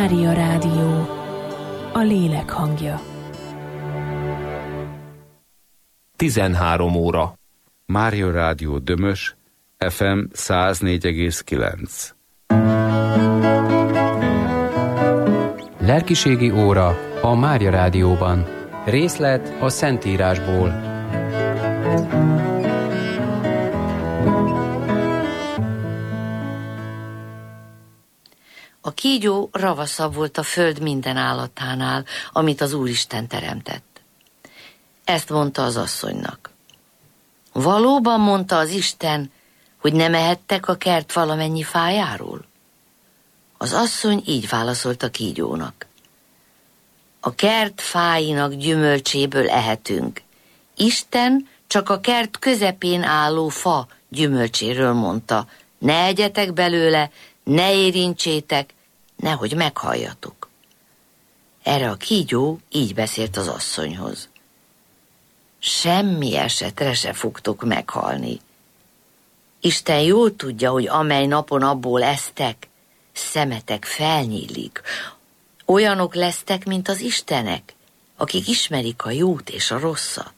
Mária Rádió, a lélek hangja. 13 óra. Mária Rádió Dömös, FM 104,9. Lelkiségi óra a Mária Rádióban. Részlet a Szentírásból. A kígyó ravaszabb volt a föld minden állatánál, amit az Úristen teremtett. Ezt mondta az asszonynak. Valóban mondta az Isten, hogy nem ehettek a kert valamennyi fájáról? Az asszony így válaszolt a kígyónak. A kert fáinak gyümölcséből ehetünk. Isten csak a kert közepén álló fa gyümölcséről mondta. Ne egyetek belőle, ne érintsétek, nehogy meghalljatok. Erre a kígyó így beszélt az asszonyhoz. Semmi esetre se fogtok meghalni. Isten jól tudja, hogy amely napon abból esztek, szemetek felnyílik. Olyanok lesztek, mint az istenek, akik ismerik a jót és a rosszat.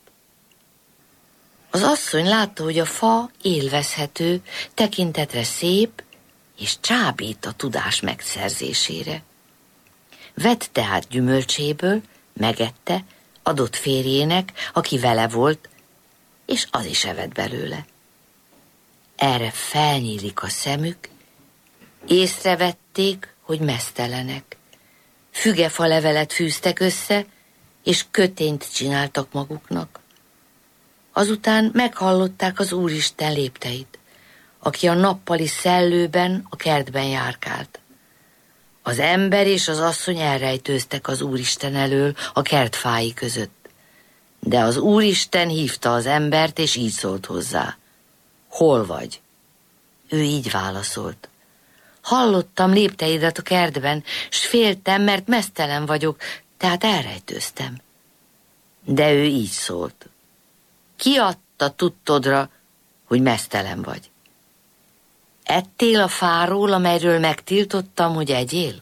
Az asszony látta, hogy a fa élvezhető, tekintetre szép, és csábít a tudás megszerzésére. Vett tehát gyümölcséből, megette, adott férjének, aki vele volt, és az is evett belőle. Erre felnyílik a szemük, észrevették, hogy meztelenek. Fügefa levelet fűztek össze, és kötényt csináltak maguknak. Azután meghallották az Úristen lépteit, aki a nappali szellőben a kertben járkált. Az ember és az asszony elrejtőztek az Úristen elől a kert fái között. De az Úristen hívta az embert, és így szólt hozzá. Hol vagy? Ő így válaszolt. Hallottam lépteidet a kertben, s féltem, mert meztelen vagyok, tehát elrejtőztem. De ő így szólt. Ki adta tudtodra, hogy meztelen vagy? Ettél a fáról, amelyről megtiltottam, hogy egyél?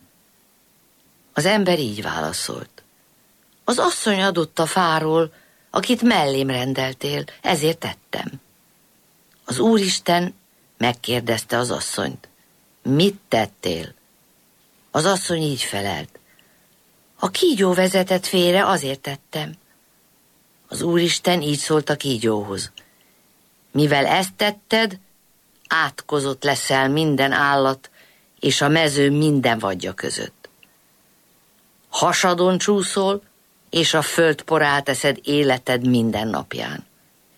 Az ember így válaszolt. Az asszony adott a fáról, akit mellém rendeltél, ezért ettem. Az Úristen megkérdezte az asszonyt. Mit tettél? Az asszony így felelt. A kígyó vezetett félre, azért tettem. Az Úristen így szólt a kígyóhoz. Mivel ezt tetted, átkozott leszel minden állat és a mező minden vadja között. Hasadon csúszol, és a föld porát eszed életed minden napján.